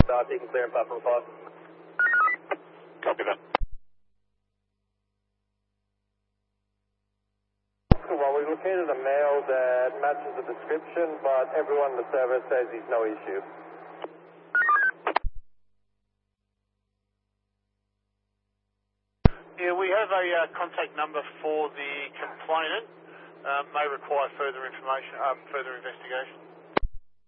You can clear in platform 5. Copy that. Well, we located a male that matches the description, but everyone in the service says he's no issue. Yeah, we have a contact number for the complainant. May require further information, further investigation.